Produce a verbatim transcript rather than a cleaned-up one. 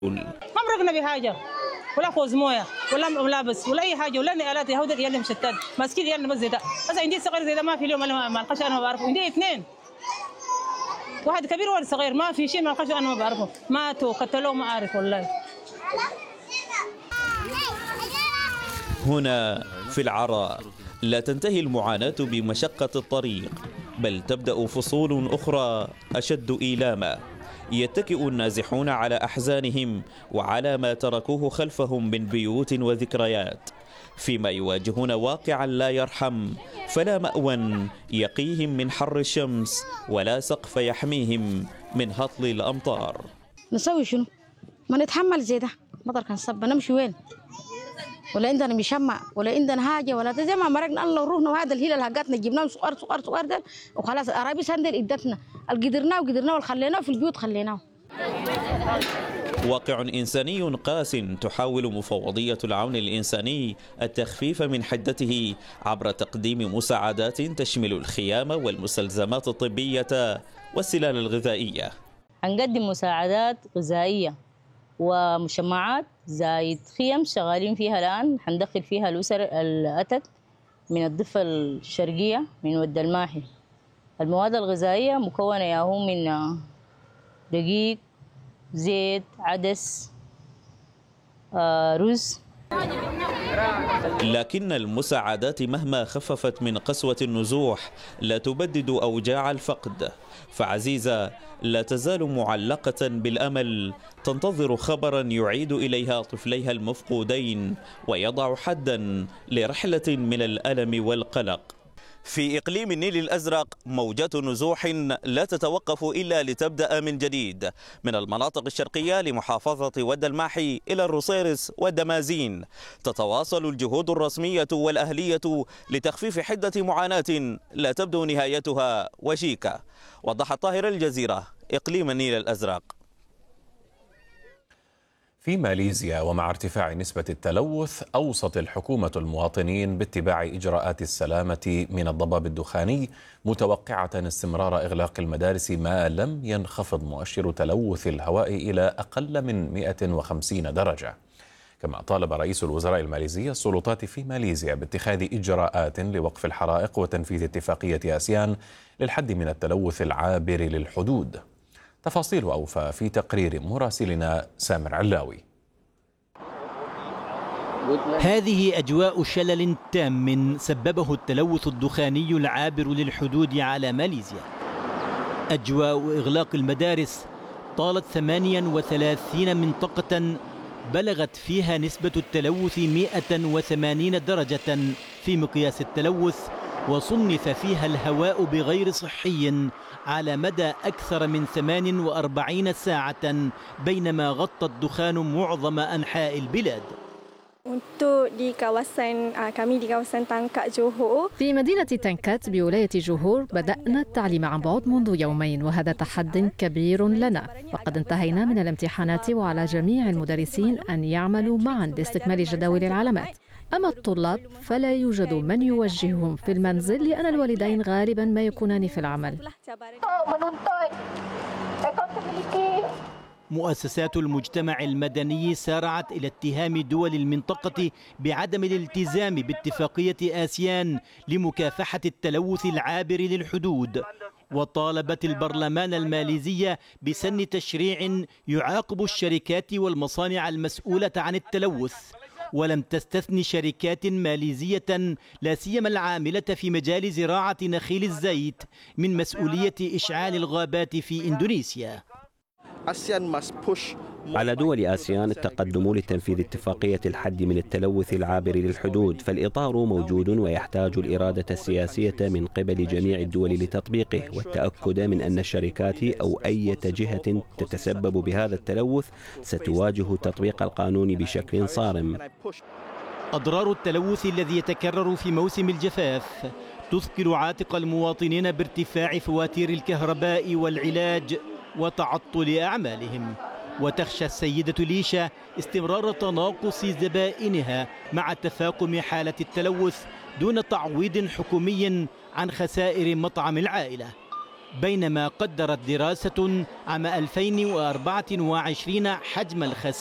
ما مرقنا بحاجه ولا خوذ مويه ولا ملابس ولا اي حاجه ولا نقالات يهودك يلا مشتت ماسكين يلا بس زي ده. بس عندي صغير زي ده ما في اليوم انا ما القش انا ما بعرفه. عندي اثنين واحد كبير وواحد صغير ما في شيء ما القش انا ما بعرفه. ماتوا قتلوه ما اعرف والله. هنا في العراء لا تنتهي المعاناة بمشقة الطريق، بل تبدأ فصول أخرى أشد إيلاما. يتكئ النازحون على أحزانهم وعلى ما تركوه خلفهم من بيوت وذكريات، فيما يواجهون واقعا لا يرحم، فلا مأوى يقيهم من حر الشمس ولا سقف يحميهم من هطل الأمطار. نسوي شنو؟ ما نتحمل زي ده. مطر كان صب نمشي وين؟ ولا عندنا مشمع ولا عندنا حاجه ولا زي ما مرقنا الله وروحنا. وهذا الهيل اللي هقتنا جبناه صغار صغار صغار ده وخلاص. العربي سندل ادتنا القدرناه وقدرناه وخليناه في البيوت خليناه. واقع إنساني قاس تحاول مفوضية العون الإنساني التخفيف من حدته عبر تقديم مساعدات تشمل الخيام والمستلزمات الطبية والسلال الغذائية. هنقدم مساعدات غذائية ومشمعات زايد خيم شغالين فيها الآن. حندخل فيها الأسر الأتت من الضفة الشرقية من ود الماحي. المواد الغذائية مكونة ياهو من دقيق، زيت، عدس، آه، رز. لكن المساعدات مهما خففت من قسوة النزوح لا تبدد أوجاع الفقد، فعزيزة لا تزال معلقة بالأمل تنتظر خبرا يعيد إليها طفليها المفقودين ويضع حدا لرحلة من الألم والقلق. في إقليم النيل الأزرق موجات نزوح لا تتوقف إلا لتبدأ من جديد، من المناطق الشرقية لمحافظة ود الماحي إلى الرصيرس والدمازين. تتواصل الجهود الرسمية والأهلية لتخفيف حدة معاناة لا تبدو نهايتها وشيكة. وضح طاهر، الجزيرة، إقليم النيل الأزرق. في ماليزيا ومع ارتفاع نسبة التلوث أوصت الحكومة المواطنين باتباع إجراءات السلامة من الضباب الدخاني، متوقعة استمرار إغلاق المدارس ما لم ينخفض مؤشر تلوث الهواء إلى أقل من مئة وخمسين درجة. كما طالب رئيس الوزراء الماليزي السلطات في ماليزيا باتخاذ إجراءات لوقف الحرائق وتنفيذ اتفاقية آسيان للحد من التلوث العابر للحدود. تفاصيل أوفى في تقرير مراسلنا سامر علاوي. هذه أجواء شلل تام سببه التلوث الدخاني العابر للحدود على ماليزيا. أجواء إغلاق المدارس طالت ثمانية وثلاثين منطقة بلغت فيها نسبة التلوث مئة وثمانين درجة في مقياس التلوث، وصنف فيها الهواء بغير صحي على مدى أكثر من ثمان وأربعين ساعة، بينما غطى الدخان معظم أنحاء البلاد. في مدينة تانكات بولاية جوهور بدأنا التعليم عن بعد منذ يومين، وهذا تحد كبير لنا، وقد انتهينا من الامتحانات وعلى جميع المدرسين أن يعملوا معا لاستكمال جداول العلامات. أما الطلاب فلا يوجد من يوجههم في المنزل، لأن الوالدين غالبا ما يكونان في العمل. مؤسسات المجتمع المدني سارعت إلى اتهام دول المنطقة بعدم الالتزام باتفاقية آسيان لمكافحة التلوث العابر للحدود، وطالبت البرلمان الماليزي بسن تشريع يعاقب الشركات والمصانع المسؤولة عن التلوث. ولم تستثن شركات ماليزية لا سيما العاملة في مجال زراعة نخيل الزيت من مسؤولية إشعال الغابات في إندونيسيا. على دول آسيان التقدم لتنفيذ اتفاقية الحد من التلوث العابر للحدود، فالإطار موجود ويحتاج الإرادة السياسية من قبل جميع الدول لتطبيقه، والتأكد من أن الشركات أو أي جهة تتسبب بهذا التلوث ستواجه تطبيق القانون بشكل صارم. أضرار التلوث الذي يتكرر في موسم الجفاف تثقل عاتق المواطنين بارتفاع فواتير الكهرباء والعلاج وتعطل أعمالهم، وتخشى السيدة ليشا استمرار تناقص زبائنها مع تفاقم حالة التلوث دون تعويض حكومي عن خسائر مطعم العائلة. بينما قدرت دراسة عام ألفين وأربعة وعشرين حجم الخسائر